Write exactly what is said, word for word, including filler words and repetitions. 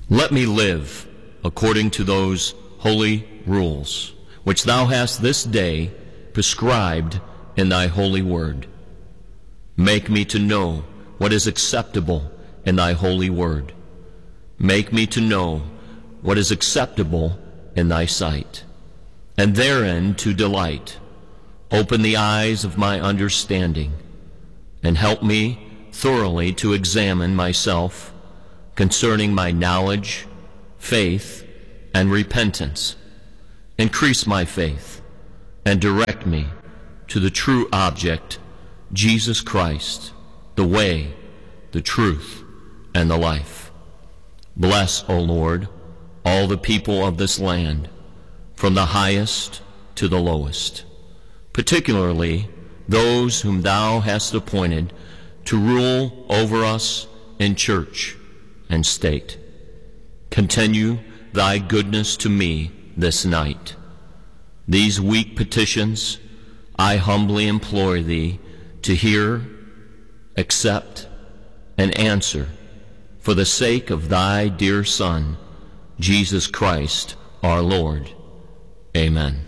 Let me live according to those holy rules, which thou hast this day prescribed in thy holy word. Make me to know what is acceptable in thy holy word. Make me to know what is acceptable in thy sight, and therein to delight. Open the eyes of my understanding, and help me thoroughly to examine myself concerning my knowledge, faith, and repentance. Increase my faith, and direct me to the true object, Jesus Christ, the way, the truth, and the life. Bless, O Lord, all the people of this land, from the highest to the lowest, particularly those whom thou hast appointed to rule over us in church and state. Continue thy goodness to me this night. These weak petitions I humbly implore thee to hear, accept, and answer for the sake of thy dear Son, Jesus Christ our Lord. Amen.